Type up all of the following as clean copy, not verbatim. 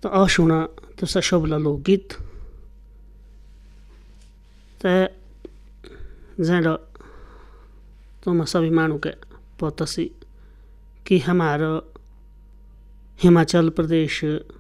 तो अशुणा तुसा शोभला लोकगीत ते जेंडो तुम सभी मानू के पतसी कि हमारा हिमाचल प्रदेश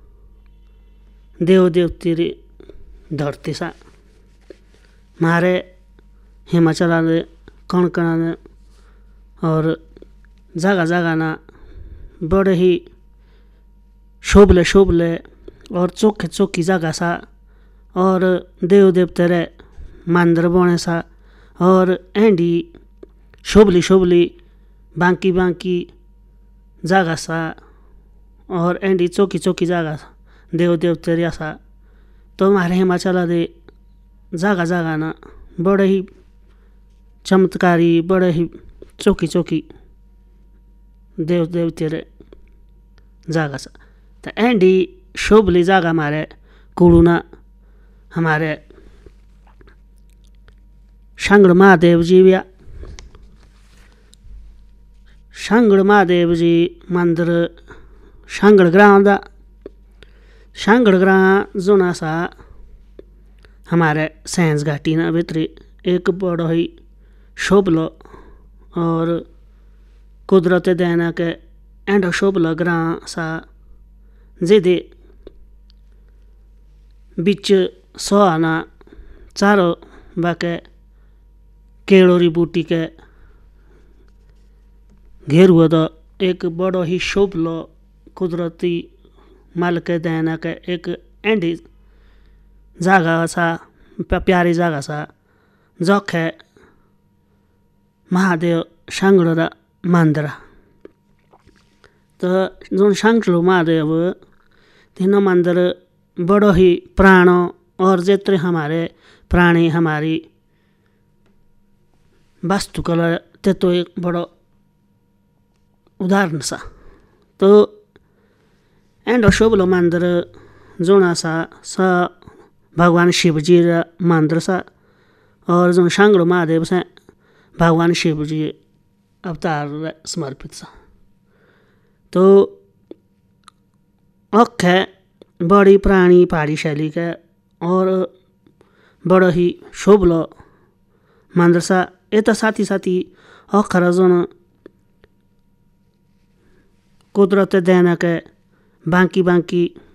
देव देवती री धरती सा मारे हिमाचल ने कण कण ने और जगह जगह ना बड़े ही शोभले शोभले और चोखे चोखी जगह सा और देव देवते रे मंदिर बने सा और एंडी शोभली शोभली बांकी बांकी जगह सा और एंडी चौकी चौकी जगह देव देवते रे सा। तो हमारे हिमाचल दे जगह जगह ना बड़े ही चमत्कारी बड़े ही चौकी चौकी देव देवते रे जगह सा। तो एंडी शोभली जगह हमारे कुड़ूना हमारे शांगड़ महादेव जी भी शांगड़ महादेव जी मंदिर शांगड़ ग्राम दा शांगड़ ग्राम जो ना सा हमारे सैंस घाटी ना भीतरी एक बड़ा ही शोभलो और कुदरते देना के एंड शोभलो ग्राम सा जिदे बिच सोहाना चारों बाके केलोरी बूटी के घेर हुआ तो एक बड़ो ही शोभलो कुदरती माल के देना के एक एंडी जगह सा प्यारी जगह सा जोखे महादेव शांगड़ मंदिर। तो जो शांगड़ महादेव तीनों मंदिर बड़ो ही प्राणो और जितने हमारे प्राणी हमारी वास्तुकला ते तो एक बड़ो उदाहरण सा। तो एंड शोभलो मंदिर जो ना सा भगवान शिव जी रा मंदिर सा और जो शांगड़ महादेव से भगवान शिव जी अवतार समर्पित सा। तो अखे बड़ी प्राणी पहाड़ी शैली के और बड़ा ही शोभलो मंदिर सा। ये तो साथी साथी अखर जो कुदरत देना के बांकी बांकी